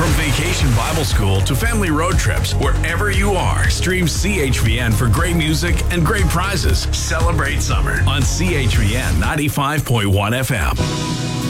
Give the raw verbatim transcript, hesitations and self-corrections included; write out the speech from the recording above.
From Vacation Bible School to family road trips, wherever you are, stream C H V N for great music and great prizes. Celebrate summer on C H V N ninety-five point one F M.